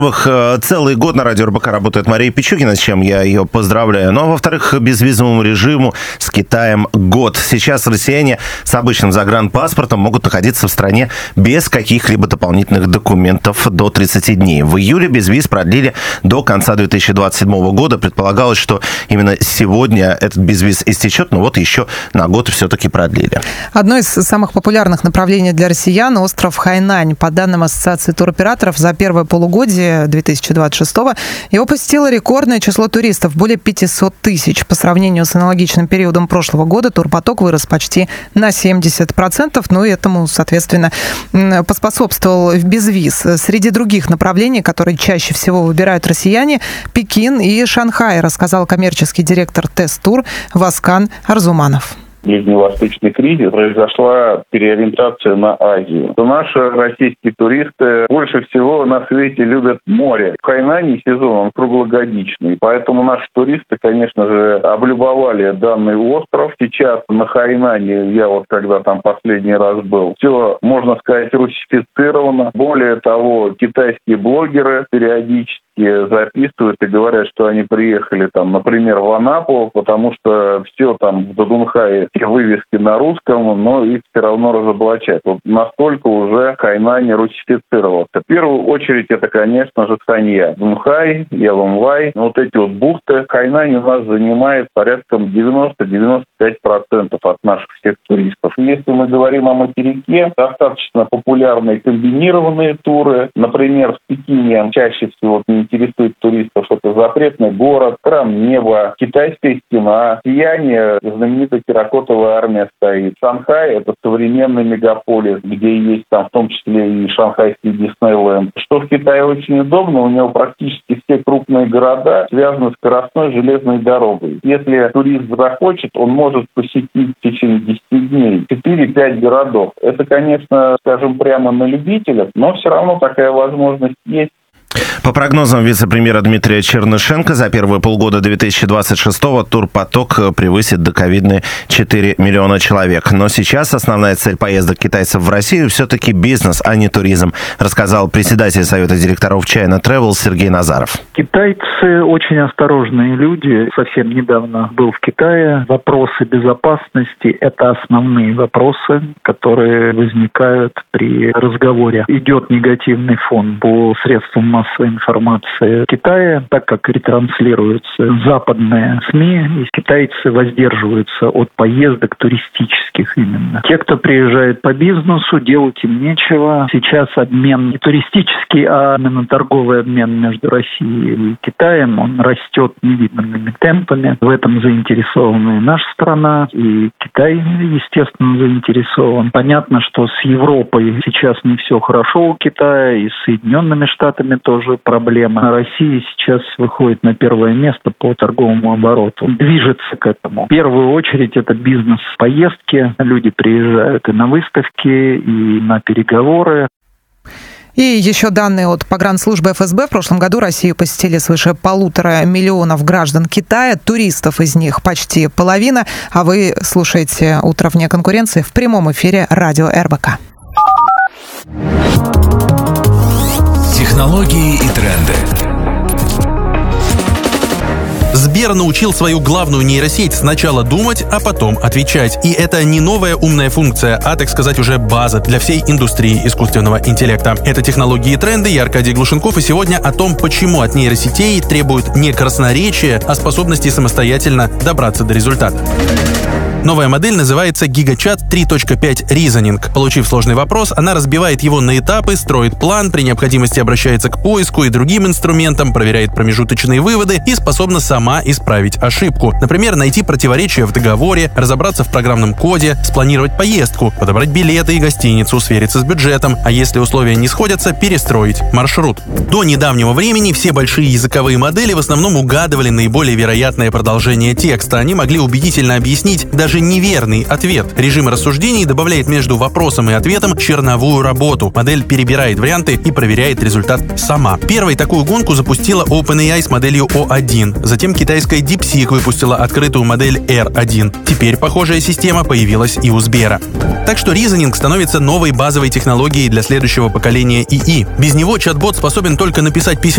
Целый год на радио РБК работает Мария Пичугина, с чем я ее поздравляю. Ну, а во-вторых, безвизовому режиму с Китаем год. Сейчас россияне с обычным загранпаспортом могут находиться в стране без каких-либо дополнительных документов до 30 дней. В июле безвиз продлили до конца 2027 года. Предполагалось, что именно сегодня этот безвиз истечет, но вот еще на год все-таки продлили. Одно из самых популярных направлений для россиян – остров Хайнань. По данным Ассоциации туроператоров, за первое полугодие 2026-го его посетило рекордное число туристов – более 500 тысяч. По сравнению с аналогичным периодом прошлого года турпоток вырос почти на 70%, ну и этому, соответственно, поспособствовал безвиз. Среди других направлений, которые чаще всего выбирают россияне – Пекин и Шанхай, рассказал коммерческий директор Тест-Тур Васкан Арзуманов. Ближневосточный кризис, произошла переориентация на Азию. То наши российские туристы больше всего на свете любят море. В Хайнане сезон, он круглогодичный, поэтому наши туристы, конечно же, облюбовали данный остров. Сейчас на Хайнане, я вот когда там последний раз был, все, можно сказать, русифицировано. Более того, китайские блогеры периодически записывают и говорят, что они приехали там, например, в Анапу, потому что все там в Дунхае, все вывески на русском, но их все равно разоблачают. Вот настолько уже Хайнань русифицировался. В первую очередь это, конечно же, Санья. Дунхай, Яломвай, вот эти вот бухты. Хайнань у нас занимает порядком 90-95% от наших всех туристов. Если мы говорим о материке, достаточно популярные комбинированные туры. Например, в Пекине чаще всего интересует туристов это запретный город, храм неба, китайская стена, сияние, знаменитая терракотовая армия стоит. Шанхай – это современный мегаполис, где есть там в том числе и шанхайский Диснейленд. Что в Китае очень удобно, у него практически все крупные города связаны с скоростной железной дорогой. Если турист захочет, он может посетить в течение 10 дней 4-5 городов. Это, конечно, скажем прямо на любителях, но все равно такая возможность есть. По прогнозам вице-премьера Дмитрия Чернышенко, за первые полгода 2026-го турпоток превысит доковидные 4 миллиона человек. Но сейчас основная цель поездок китайцев в Россию все-таки бизнес, а не туризм, рассказал председатель Совета директоров China Travel Сергей Назаров. Китайцы очень осторожные люди. Совсем недавно был в Китае. Вопросы безопасности – это основные вопросы, которые возникают при разговоре. Идет негативный фон по средствам массовой информации в Китае, так как ретранслируются западные СМИ, и китайцы воздерживаются от поездок туристических именно. Те, кто приезжает по бизнесу, делать им нечего. Сейчас обмен не туристический, а именно торговый обмен между Россией и Китаем, он растет невиданными темпами. В этом заинтересована и наша страна, и Китай, естественно, заинтересован. Понятно, что с Европой сейчас не все хорошо у Китая, и с Соединенными Штатами тоже проблема. Россия сейчас выходит на первое место по торговому обороту. Движется к этому. В первую очередь это бизнес-поездки. Люди приезжают и на выставки, и на переговоры. И еще данные от погранслужбы ФСБ. В прошлом году Россию посетили свыше 1,5 миллиона граждан Китая. Туристов из них почти половина. А вы слушаете «Утро вне конкуренции» в прямом эфире радио РБК. Технологии и тренды. Сбер научил свою главную нейросеть сначала думать, а потом отвечать. И это не новая умная функция, а, так сказать, уже база для всей индустрии искусственного интеллекта. Это «Технологии и тренды». Я Аркадий Глушенков, и сегодня о том, почему от нейросетей требуют не красноречия, а способности самостоятельно добраться до результата. Новая модель называется GigaChat 3.5 Reasoning. Получив сложный вопрос, она разбивает его на этапы, строит план, при необходимости обращается к поиску и другим инструментам, проверяет промежуточные выводы и способна сама исправить ошибку. Например, найти противоречия в договоре, разобраться в программном коде, спланировать поездку, подобрать билеты и гостиницу, свериться с бюджетом, а если условия не сходятся, перестроить маршрут. До недавнего времени все большие языковые модели в основном угадывали наиболее вероятное продолжение текста. Они могли убедительно объяснить даже даже неверный ответ. Режим рассуждений добавляет между вопросом и ответом черновую работу. Модель перебирает варианты и проверяет результат сама. Первой такую гонку запустила OpenAI с моделью O1. Затем китайская DeepSeek выпустила открытую модель R1. Теперь похожая система появилась и у Сбера. Так что Reasoning становится новой базовой технологией для следующего поколения ИИ. Без него чат-бот способен только написать письмо